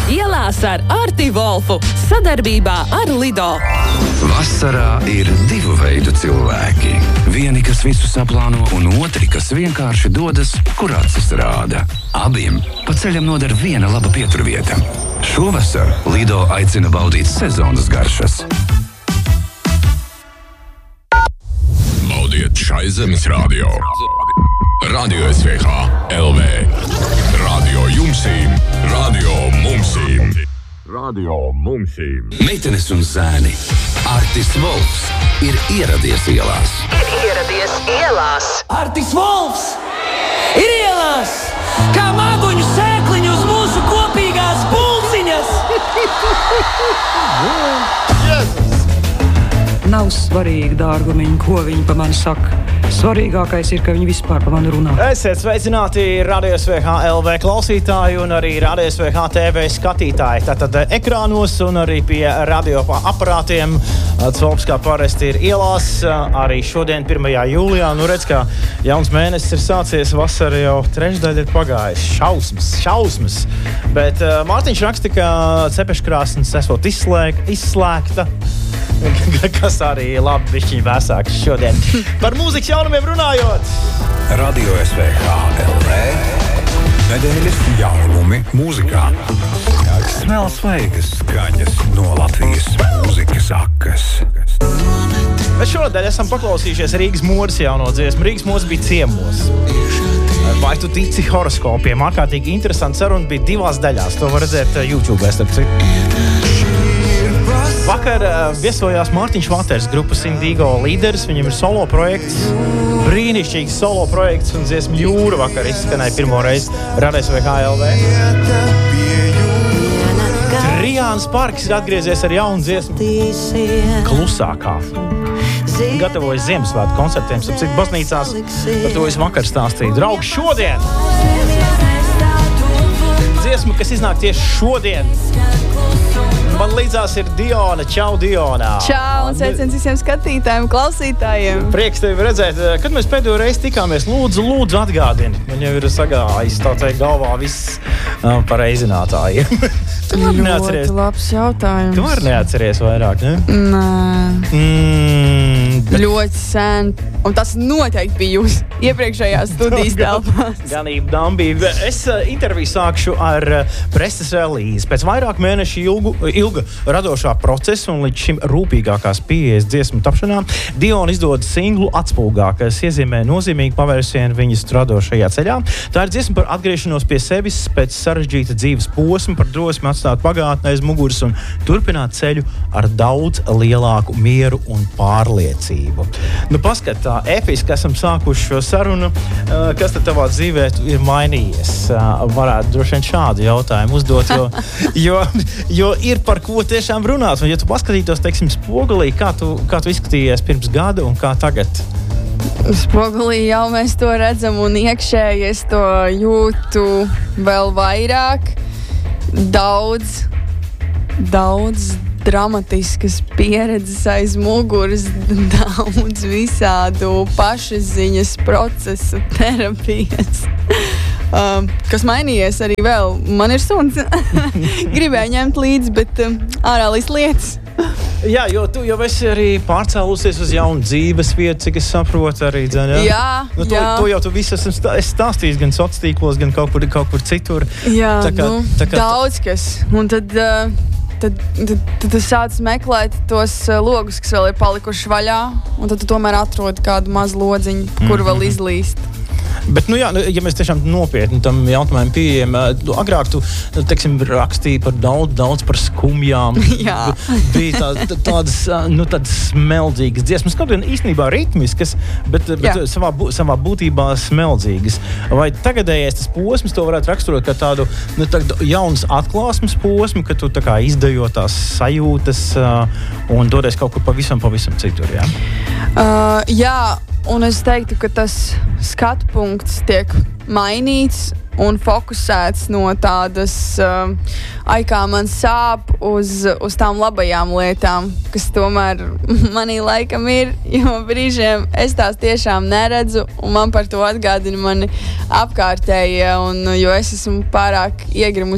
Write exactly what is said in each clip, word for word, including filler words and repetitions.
Ielās ar Arti Volfu sadarbībā ar Lido. Vasarā ir divu veidu cilvēki. Vieni, kas visu saplāno, un otri, kas vienkārši dodas, kur acis rāda. Abiem pa ceļam noder viena laba pieturvieta. Šovasar Lido aicina baudīt sezonas garšas. Baudiet šai zemes radio. Radio S V H L V. Radio jumsīm. Radio mumsīm. Radio mumsīm. Meitenes un zēni. Artis Volfs ir ieradies ielās. Ir ieradies ielās. Artis Volfs ir ielās, kā mākoņu sēkliņu uz mūsu kopīgās pulciņas. Nav svarīgi, dārgumiņi, ko viņi pa mani saka. Svarīgākais ir, ka viņi vispār pa mani runā. Esiet sveicināti Radio S V H L V klausītāji un arī Radio S V H T V skatītāji. Tātad ekrānos un arī pie radio aparātiem. Volfs kā parasti ir ielās. Arī šodien, pirmajā jūlijā. Nu redz, kā jauns mēnesis ir sācies, vasara jau trešdaļa ir pagājis. Šausmas, šausmas. Bet uh, Mārtiņš raksta, ka cepeškrāsnes esot izslēg, izslēgta. Kas arī labi bišķiņ vēsāks šodien. Par mūzikas jaunumiem runājot. Radio S V H L V. Nedēļas jaunumi mūzikā. Smēl sveikas skaņas no Latvijas mūzikas akas. Bet šodien esam paklausījušies Rīgas modes jauno dziesmu. Rīgas modes bija ciemos. Vai tu tici horoskopiem? Ārkārtīgi interesanti saruna bija divās daļās. To var redzēt YouTube, starp citu. Vakar uh, viesojās Mārtiņš Vaters, grupas Indigo līderis. Viņam ir solo projekts, brīnišķīgs solo projekts un dziesma Jūra vakar izskanēja pirmo reizi Radio S V H L V. Trijāns Parks ir atgriezies ar jaunu dziesmu Klusākā. Gatavojas Ziemassvētku koncertiem, starp citu baznīcās. Par to es vakar stāstīju. Draugi, šodien! Dziesma, kas iznāk tieši šodien. Man līdzās ir Diona. Čau, Diona. Čau, un sveiciens visiem skatītājiem, klausītājiem. Prieks tevi redzēt. Kad mēs pēdējo reizi tikāmies, lūdzu, lūdzu atgādini. Man jau ir sagājis tā teikt galvā viss uh, par reizinātājiem. Tu var neatceries. Ļoti labs jautājums. Tu var neatceries vairāk, ne? Nē. Mm, bet... Ļoti sen. Un tas noteikti bija jūs iepriekšējās studijas telpās. Ganība dambība. Es uh, interviju sākšu ar uh, preses relīzi. Pēc vairāk mēnešu ilgu, ilga radošā procesa un līdz šim rūpīgākās pieejas dziesmu tapšanā Diona izdod singlu Atspulgā, kas iezīmē nozīmīgu pavērsienu viņas radošajā ceļā. Tā ir dziesma par atgriešanos pie sevis pēc sarežģīta dzīves posma, par drosmi atstāt pagātni aiz muguras un turpināt ceļu ar daudz lielāku mieru un pārliecību. Nu, paskat, tā episki esam sākuši šo sarunu. Kas tad tavā dzīvē ir mainījies? Varētu droši vien šādu jautājumu uzdot, jo, jo, jo ir par ko tiešām runāt. Un ja tu paskatītos, teiksim, spogulī, kā tu, kā tu izskatījies pirms gada un kā tagad? Spogulī jau mēs to redzam un iekšēji es to jūtu vēl vairāk. Daudz, daudz dramatiskas pieredzes aiz muguras, daudz visādu pašaziņas procesu, terapijas. Um, kas mainījies arī vēl. Man ir suns. Gribēju ņemt līdzi, bet um, ārā līdz lietas. Jā, jo tu jau esi arī pārcēlusies uz jaunu dzīves vietu, cik es saprotu arī, dzen, jā? Jā, nu, to, jā. To jau tu visu esmu stā, stāstījis gan sociālos tīklos, gan kaut kur, kaut kur citur. Jā, tā kā, nu, tā kā daudz kas. Un tad, uh, tad, tad, tad tu sāc meklēt tos uh, logus, kas vēl ir palikuši vaļā, un tad tu tomēr atrod kādu mazu lodziņu, kur mm-hmm. vēl izlīst. Bet, nu jā, ja mēs tiešām nopietni tam jautājumam pieejam, agrāk tu, teiksim, rakstīji par daudz, daudz par skumjām. Jā. Bija tā, tādas, nu, tādas smeldzīgas dziesmas, kaut gan īstenībā ritmiskas, bet, bet savā, savā būtībā smeldzīgas. Vai tagadējais tas posms to varētu raksturot kā tādu, nu, tādu jaunas atklāsmes posmu, ka tu tā kā izdejo tās sajūtas uh, un dodies kaut kur pavisam, pavisam citur, jā? Uh, jā. Un es teiktu, ka tas skatu punkts tiek mainīts un fokusēts no tādas, uh, ai kā man sāp, uz, uz tām labajām lietām, kas tomēr manī laikam ir, jo brīžiem es tās tiešām neredzu, un man par to atgādina mani apkārtējie, un jo es esmu pārāk iegrimus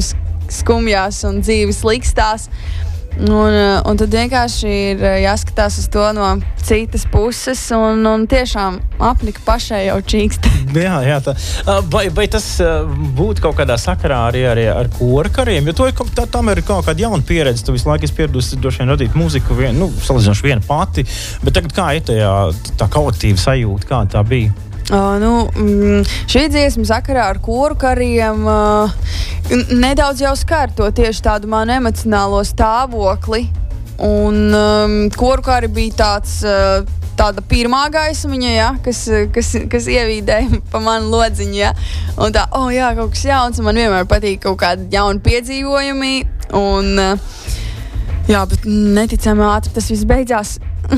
skumjās un dzīves likstās. Un, un tad vienkārši ir jāskatās uz to no citas puses un, un tiešām apnika pašai jau čīkst. Jā, jā, tā. Vai, vai tas būtu kaut kādā sakarā arī, arī ar koru kariem? Jo to, tā, tam ir kaut kāda jauna pieredze. Tu visu laiku esi pieradusi droši vien radīt muziku, vien, nu, salīdzinoši viena pati. Bet tagad kā ir tajā tā kolektīva sajūta, kā tā bija? Uh, nu, mm, šī dziesma sakarā ar koru kariem uh, nedaudz jau skar to tieši tādu manu emocionālo stāvokli. Un um, koru kari bija tāds, uh, tāda pirmā gaismiņa, ja, kas, kas, kas ievīdēja pa manu lodziņu. Ja. Un tā, oh jā, kaut kas jauns, man vienmēr patīk kaut kādi jauni piedzīvojumi. Un, uh, jā, bet neticami ātri tas viss beidzās.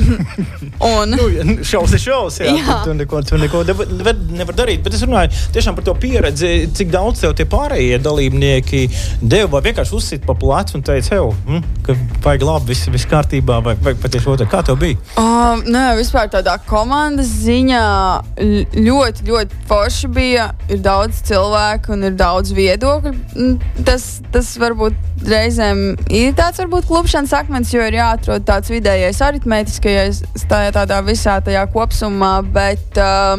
Un nu, šaus ir šaus, jā, jā. Tu, tu neko, tu neko nevar, nevar darīt, bet es runāju tiešām par to pieredzi, cik daudz tev tie pārējie dalībnieki deva vai vienkārši uzsit pa plecu un teica, hev, hm, ka vajag labi, viss, viss kārtībā, vai, vai patieši otrā, kā tev bija? Um, nē, vispār tādā komandas ziņā ļoti, ļoti forši bija, ir daudz cilvēku un ir daudz viedokļu. Tas, tas varbūt reizēm ir tāds varbūt klupšanas akmens, jo ir jāatrod tāds vidējais aritmētiskajais tajā tādā visā tajā kopsumā, bet uh,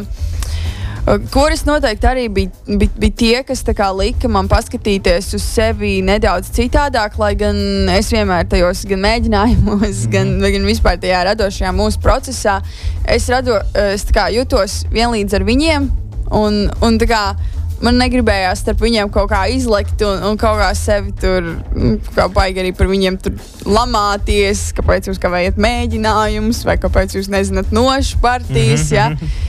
kuras noteikti arī bija, bija, bija tie, kas tā kā lika man paskatīties uz sevi nedaudz citādāk, lai gan es vienmēr tajos gan mēģinājumos, mm. gan, gan vispār tajā radošajā mūsu procesā, es, rado, es tā kā jutos vienlīdz ar viņiem un, un tā kā man negribējās starp viņiem kaut kā izlekt un, un kaut kā sevi tur, kā baigi arī par viņiem tur lamāties, kāpēc jūs kavējat mēģinājumus, vai kāpēc jūs nezināt nošu partijas, ja.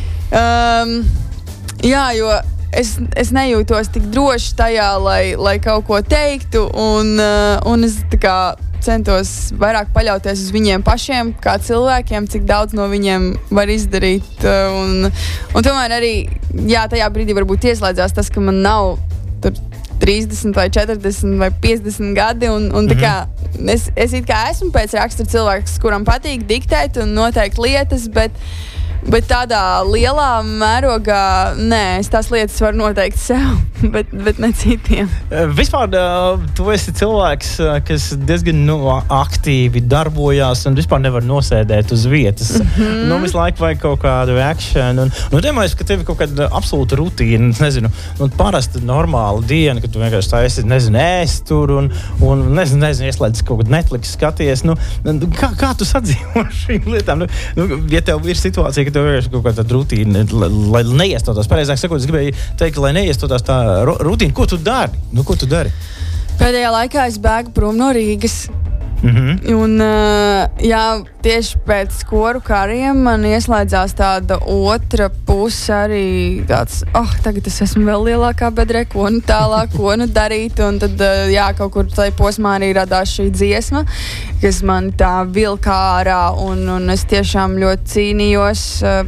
Um, jā, jo es, es nejūtos tik droši tajā, lai, lai kaut ko teiktu, un, uh, un es tā kā centos vairāk paļauties uz viņiem pašiem, kā cilvēkiem, cik daudz no viņiem var izdarīt. Un, un tomēr arī, jā, tajā brīdī varbūt ieslēdzās tas, ka man nav tur trīsdesmit vai četrdesmit vai piecdesmit gadi, un, un tā kā es, es it kā esmu pēc rakstura cilvēks, kuram patīk diktēt un noteikt lietas, bet Bet tādā lielā mērogā, nē, es tās lietas varu noteikt sev, bet, bet ne citiem. Vispār tu esi cilvēks, kas diezgan nu, aktīvi darbojās un vispār nevar nosēdēt uz vietas. Mm-hmm. Nu, visu laiku vajag kaut kādu action. Un, nu, domāju, ka tev ir kaut kāda absolūta rutīna, nezinu, nu, parasta normāla diena, kad tu vienkārši tā esi, nezinu, ēst tur un, un nezinu, nezinu, ieslēdz kaut kādu Netflix skaties. Nu, kā, kā tu sadzīvo šīm lietām? Nu, nu, ja tev ir situācija, ka tev ir kaut kāda rutīna, lai neiestotās. Pareizāk sakot, es gribēju teikt, lai neiestotās tā rutīna. Ko tu dari? Nu, ko tu dari? Pēdējā laikā es bēgu prom no Rīgas. Mm-hmm. Un, jā, tieši pēc koru kariem man ieslēdzās tāda otra puse arī tāds, oh, tagad es esmu vēl lielākā bedrē, ko nu tālāk, ko nu darīt. Un tad, jā, kaut kur tai posmā arī radās šī dziesma, kas man tā vilkā ārā, un, un es tiešām ļoti cīnījos.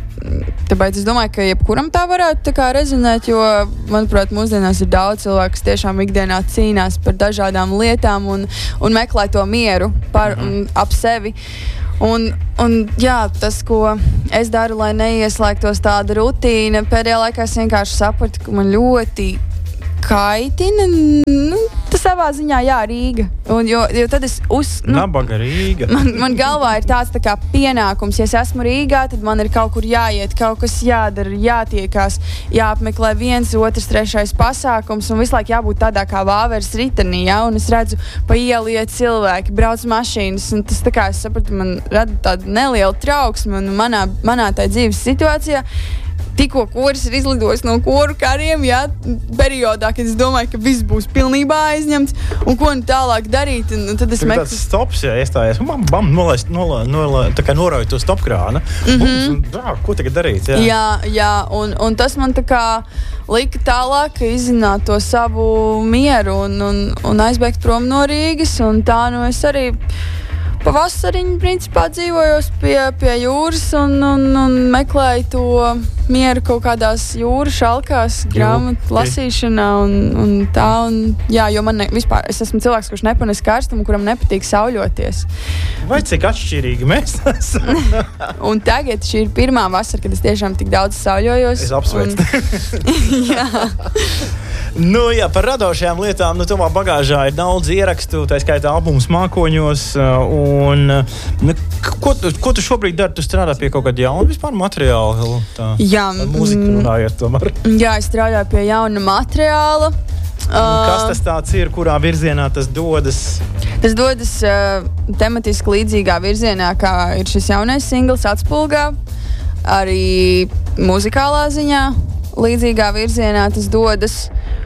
Tāpēc es domāju, ka jebkuram tā varētu tā kā rezonēt, jo, manuprāt, mūsdienās ir daudz cilvēku, kas tiešām ikdienā cīnās par dažādām lietām un, un meklē to mieru par, un, ap sevi. Un, un jā, tas, ko es daru, lai neieslēgtos tāda rutīna, pēdējā laikā es vienkārši sapratu, ka man ļoti kaitina, nu, tas savā ziņā, jā, Rīga. Un, jo, jo tad es uz... Nu, Nabaga Rīga. Man, man galvā ir tāds tā kā pienākums. Ja es esmu Rīgā, tad man ir kaut kur jāiet, kaut kas jādara, jātiekās, jāapmeklē viens, otrs, trešais pasākums un visu laiku jābūt tādā kā vāveres ritenī, ja? Un es redzu, pa ielu iet cilvēki, brauc mašīnas, un tas tā kā es sapratu, man rada tādu nelielu trauksmi, un manā, manā tā dzīves situācijā tikko koris ir izlidojis no koru kariem, jā, periodā, kad es domāju, ka viss būs pilnībā aizņemts, un ko nu tālāk darīt, un, un tad es meklēju. Tāds stops, jā, iestājies, un bam, bam, nolaist, nola, nola, tā kā norauj to stopkrāna. Mm-hmm. Bums, un, jā, ko tagad darīt? Jā, jā, jā un, un tas man tā kā lika tālāk izzināt to savu mieru un, un, un aizbēgt prom no Rīgas, un tā, nu, es arī pavasariņu, principā, dzīvojos pie, pie jūras un, un, un meklēju to mieru kaut kādās jūras šalkās, grāmatu lasīšanā un, un tā. Un, jā, jo man ne, vispār, es esmu cilvēks, kurš nepanes karstumu, kuram nepatīk sauļoties. Vai cik atšķirīgi mēs esam? Un tagad šī ir pirmā vasara, kad es tiešām tik daudz sauļojos. Es apsveicu. Un... jā. Nu, jā, par radošajām lietām, nu, tavā bagāžā ir daudz ierakstu, tā skaitā albums mākoņos, un, nu, ko, ko tu šobrīd dari? Tu strādā pie kaut kāda jauna vispār materiāla? Tā, jā. Mūzika runājot tomēr. Jā, es strādāju pie jauna materiāla. Kas tas tāds ir, kurā virzienā tas dodas? Tas dodas uh, tematiski līdzīgā virzienā, kā ir šis jaunais singls Atspulgā, arī muzikālā ziņā līdzīgā virzienā tas dodas.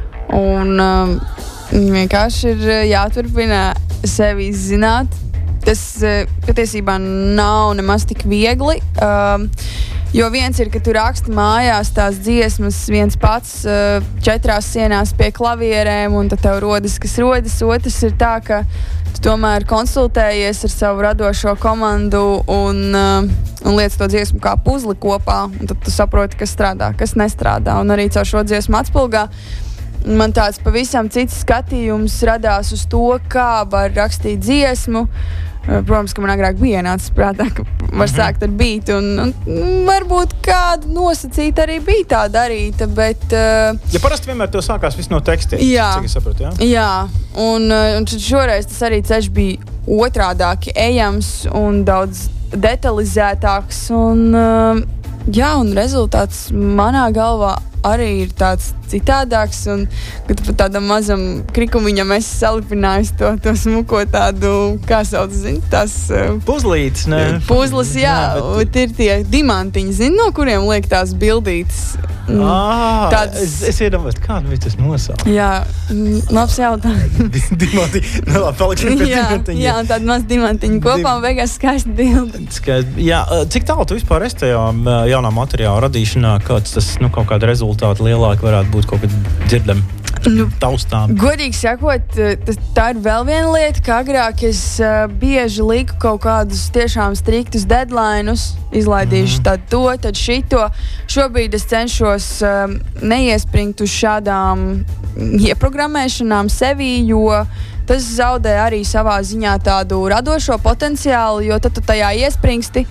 Un um, vienkārši ir jāturpina sevi zināt. Tas uh, patiesībā nav nemaz tik viegli. Um, jo viens ir, ka tu raksti mājās tās dziesmas viens pats uh, četrās sienās pie klavierēm, un tad tev rodas, kas rodas. Otrs ir tā, ka tu tomēr konsultējies ar savu radošo komandu un, uh, un liec to dziesmu kā puzli kopā. Un tad tu saproti, kas strādā, kas nestrādā. Un arī caur šo dziesmu Atspulgā man tāds pavisam cits skatījums radās uz to, kā var rakstīt dziesmu. Protams, ka man agrāk bija nācis prātā, ka var sākt ar bītu, un, un varbūt kāda nosacīta arī bija tā darīta, bet... Uh, ja parasti vienmēr to sākās viss no tekstiem, jā, cik es sapratu, jā? Jā, un, un šoreiz tas arī ceļš bija otrādāk ejams un daudz detalizētāks, un, uh, jā, un rezultāts manā galvā arī ir tāds citādāks, un kad pat tādam mazam krikumiņam es salipināju to, to smuko tādu, kā sauc, zini, tās... Uh, Puzlītes, ne? Puzles, jā, jā bet... ir tie dimantiņi, zini, no kuriem liek tās bildītes. Ah, tāds... es, es iedomājos, kādu bija tas nosaukt. Jā, labs jautājums. Dimantiņi, nu labi, paliksim pie dimantiņiem. Jā, un tāda maz dimantiņi kopā, Dim... un beigās skaisti bildi. Skaist, jā, cik tālu tu vispār esi tajā jaunā materiāla radīšanā, kāds tas, nu, kaut kāda rezultāta lielāka varētu būt kaut kad dzirdam? Nu, taustām. Godīgi sakot, tas, tā ir vēl viena lieta, ka agrāk es uh, bieži liku kaut kādus tiešām striktus deadlineus, izlaidīšu mm. tad to, tad šito. Šobrīd es cenšos uh, neiespringt uz šādām ieprogrammēšanām sevī, jo tas zaudē arī savā ziņā tādu radošo potenciālu, jo tad tu tajā iespringsti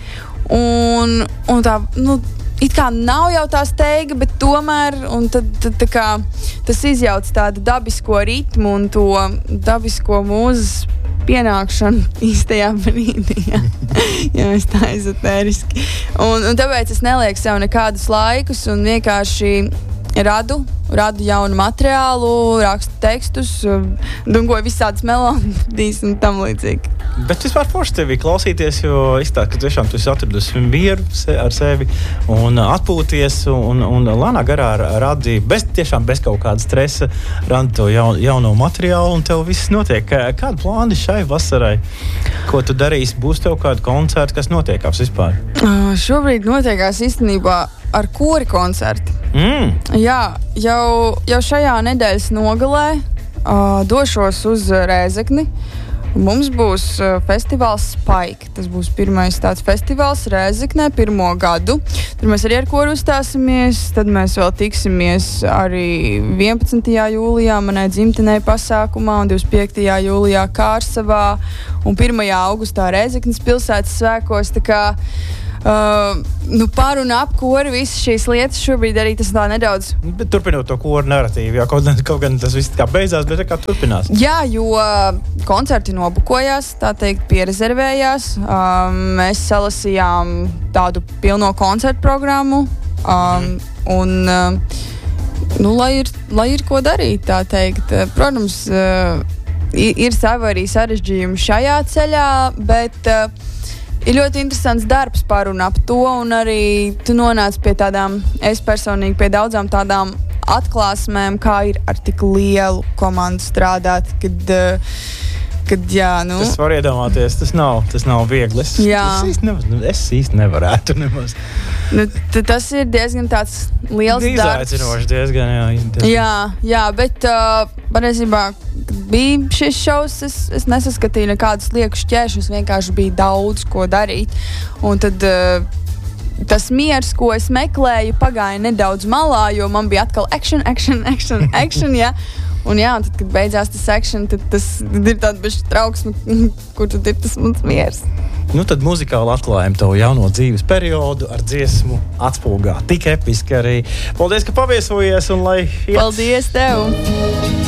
un, un tā, nu, it kā nav jau tā steiga, bet tomēr un tad, tad, tā kā, tas izjauc tādu dabisko ritmu un to dabisko mūzes pienākšanu īstajā brīdī. Jā, jā es tā ezotēriski. Un, un tāpēc es nelieku sev nekādus laikus un vienkārši radu, radu jaunu materiālu, rakstu tekstus, dungoju visādas melodijas un tam līdzīgi. Bet vispār forši tevi klausīties, jo izstāst, ka tiešām tu esi atradusi mieru ar sevi un atpūties un, un lēnā garā radi, bez, tiešām bez kaut kāda stresa, radi to jaun, jauno materiālu un tev viss notiek. Kāda plāni šai vasarai? Ko tu darīsi? Būs tev kāda koncerta, kas notiekās vispār? Uh, šobrīd notiekās īstenībā ar kori koncerti. Mm. Jā, jau, jau šajā nedēļas nogalē uh, došos uz Rēzekni. Mums būs uh, festivāls Spike. Tas būs pirmais tāds festivāls Rēzeknē pirmo gadu. Tur mēs arī ar koru uzstāsimies. Tad mēs vēl tiksimies arī vienpadsmitajā jūlijā manai dzimtenei pasākumā un divdesmit piektajā jūlijā Kārsavā un pirmajā augustā Rēzeknes pilsētas svētkos. Tā kā Uh, nu par un ap kori visas šīs lietas šobrīd arī tas tā nedaudz. Bet turpinot to koru narratīvu, jā, kaut, kaut gan tas viss kā beidzās, bet kā turpinās. Jā, jo koncerti nobukojās, tā teikt, pierezervējās. Um, mēs salasījām tādu pilno koncertu programmu. Um, mm. Un, uh, nu, lai ir, lai ir ko darīt, tā teikt. Protams, uh, ir, ir savi arī sarežģījumi šajā ceļā, bet uh, ir ļoti interesants darbs par un ap to, un arī tu nonāc pie tādām, es personīgi pie daudzām tādām atklāsmēm, kā ir ar tik lielu komandu strādāt, kad, kad jā, nu... Tas var iedomāties, tas nav, tas nav viegli. Es, es, īsti nevar, es īsti nevarētu nemaz. Nu, tas ir diezgan tāds liels darbs. Izaicinoši diezgan, jā. Diezgan. Jā, jā, bet uh, patiesībā, kad bija šis šovs, es, es nesaskatīju nekādus liekus šķēršļus, vienkārši bija daudz ko darīt. Un tad uh, tas miers, ko es meklēju, pagāja nedaudz malā, jo man bija atkal action, action, action, action, jā. Un jā, un tad, kad beidzās tas action, tad tas tad ir tāda bišķi trauksme, kur tad ir tas mans miers. Nu tad muzikāli atklājam tavu jauno dzīves periodu ar dziesmu Atspulgā. Tik episki arī. Paldies, ka paviesojies un lai iet. Paldies tev!